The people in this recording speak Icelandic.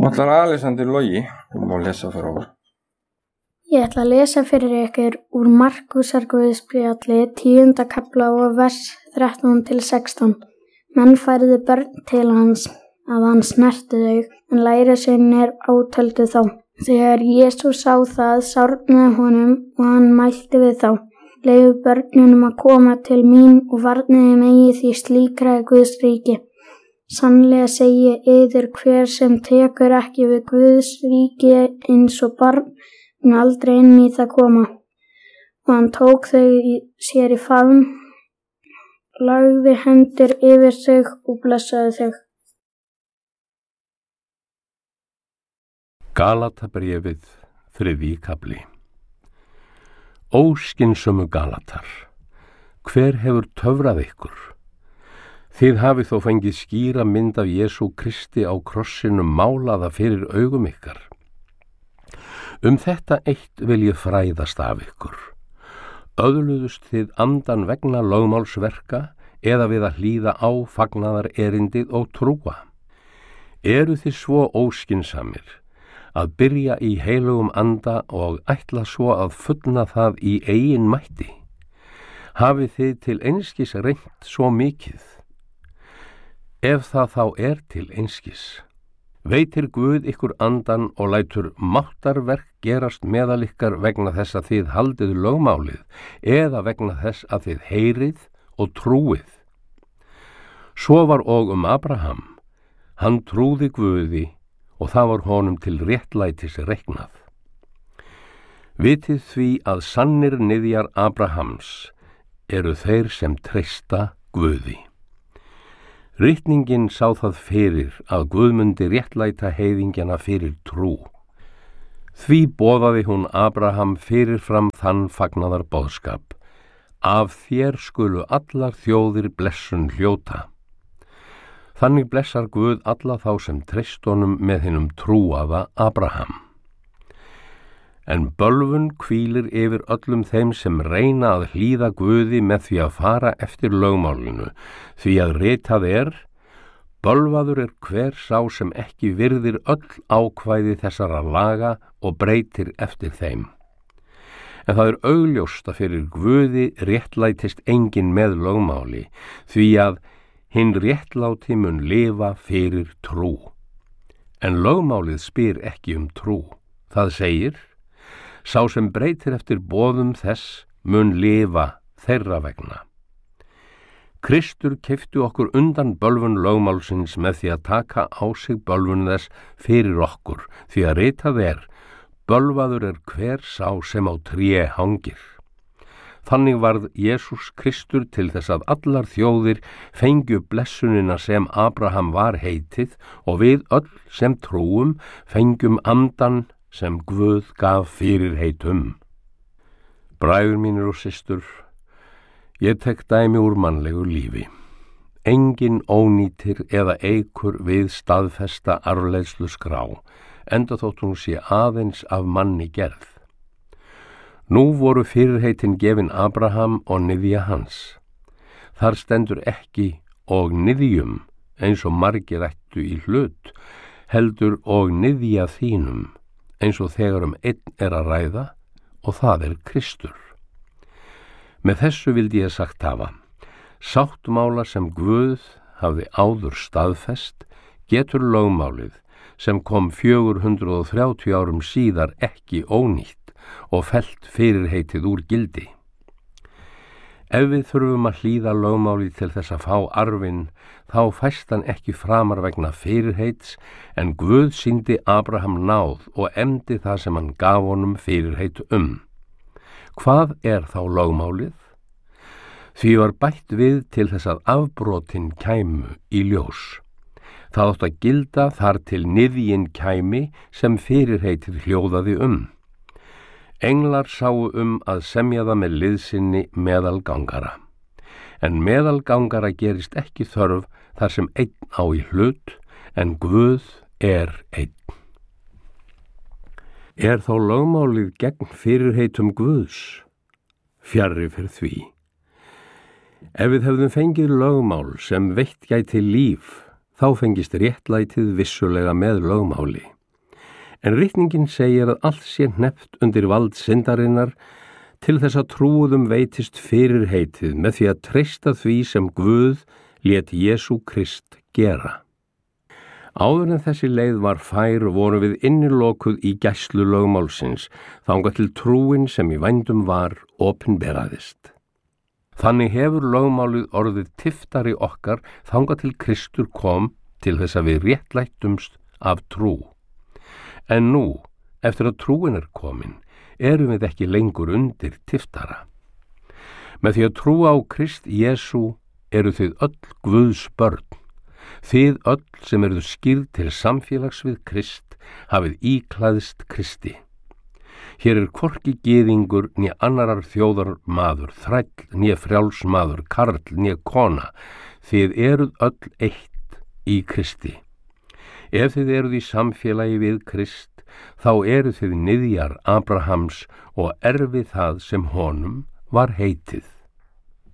Ætlar Alexander Logi að lesa fyrir okkur? Ég ætla að lesa fyrir ykkur úr Markúsarguðspjalli 10. kafla og vers 13-16. Menn færðu börn til hans, að hann snerti þau, en lærisveinarnir átöldu þá. Þegar Jesús sá það, sárnaði honum og hann mælti við þá. Leyfðu börnunum að koma til mín og varniði megi því slíkra er Guðs ríki. Sannlega segi yður, hver sem tekur ekki við Guðs ríki eins og barn, mun aldrei inn í það koma. Og hann tók þau sér í faðm, lagði hendur yfir þau og blessaði þau. Galatabréfið, 3. kafli. Óskynsömu Galatar, hver hefur töfrað ykkur? Þið hafið þó fengið skýra mynd af Jesú Kristi á krossinum málaða fyrir augum ykkar. Þetta eitt vil ég fræðast af ykkur. Öðluðust þið andan vegna lögmálsverka eða við að hlýða á fagnaðar erindið og trúa? Eru þið svo óskynsamir að byrja í heilugum anda og ætla svo að fullna það í eigin mætti? Hafið þið til einskis reynt svo mikið? Ef það þá er til einskis, veitir Guð ykkur andan og lætur máttarverk gerast meðal ykkar vegna þess að þið haldið lögmálið eða vegna þess að þið heyrið og trúið. Svo var og Abraham, hann trúði Guði og það var honum til réttlætis reiknað. Vitið því að sannir niðjar Abrahams eru þeir sem treysta Guði. Ritningin sá það fyrir að Guð mundi réttlæta heiðingjana fyrir trú. Því boðaði hún Abraham fyrirfram þann fagnaðar boðskap. Af þér skulu allar þjóðir blessun hljóta. Þannig blessar Guð alla þá sem treyst honum með hinum trúaða Abraham. En bölvun hvílir yfir öllum þeim sem reyna að hlýða Guði með því að fara eftir lögmálinu, því að ritað er: bölvaður er hver sá sem ekki virðir öll ákvæði þessara laga og breytir eftir þeim. En það er augljóst að fyrir Guði réttlætist enginn með lögmáli, því að hinn réttláti mun lifa fyrir trú. En lögmálið spyr ekki trú. Það segir: sá sem breytir eftir boðum þess mun lifa þeirra vegna. Kristur keypti okkur undan bölvun lögmálsins með því að taka á sig bölvun þess fyrir okkur, því að ritað er: bölvaður er hver sá sem á tré hangir. Þannig varð Jesús Kristur til þess að allar þjóðir fengju blessunina sem Abraham var heitið og við öll sem trúum fengjum andan sem Guð gaf fyrirheit Bræður mínir og systur, ég tek dæmi úr mannlegu lífi. Engin ónýtir eða eikur við staðfesta arfleiðslu skrá, enda þótt hún sé aðeins af manni gerð. Nú voru fyrirheitin gefin Abraham og niðja hans. Þar stendur ekki og niðjum eins og margir ættu í hlut, heldur og niðja þínum, eins og þegar einn er að ræða, og það er Kristur. Með þessu vildi ég sagt hafa: sáttmála sem Guð hafði áður staðfest getur lögmálið, sem kom 430 árum síðar, ekki ónýtt og fellt fyrirheitið úr gildi. Ef við þurfum að hlýða lögmáli til þess að fá arfinn, þá fæst hann ekki framar vegna fyrirheits, en Guð sýndi Abraham náð og efndi það sem hann gaf honum fyrirheit Hvað er þá lögmálið? Því var bætt við til þess að afbrotin kæmu í ljós. Það átt að gilda þar til niðjinn kæmi sem fyrirheitið hljóðaði Englar sáu að semja það með liðsinni meðalgangara. En meðalgangara gerist ekki þörf þar sem einn á í hlut, en Guð er einn. Er þá lögmálið gegn fyrirheitum Guðs? Fjarri fyrir því. Ef við hefðum fengið lögmál sem veitt gæti líf, þá fengist réttlætið vissulega með lögmáli. En ritningin segir að allt sé hneppt undir vald syndarinnar til þess að trúuðum veitist fyrirheitið með því að treysta því sem Guð lét Jesú Krist gera. Áður en þessi leið var fær voru við innilokuð í gæslu lögmálsins, þangað til trúin sem í vændum var opinberaðist. Þannig hefur lögmálið orðið tiftari okkar þangað til Kristur kom til þess að við réttlættumst af trú. En nú, eftir að trúin er komin, erum við ekki lengur undir tiftara. Með því að trúa á Krist Jesú eru þið öll Guðs börn. Þið öll sem eruð skírð til samfélags við Krist hafið íklæðst Kristi. Hér er hvorki gyðingur né annarar þjóðar maður, þræll né frjáls maður, karl né kona. Þið eruð öll eitt í Kristi. Ef þið eruð í samfélagi við Krist, þá eruð þið niðjar Abrahams og erfið það sem honum var heitið.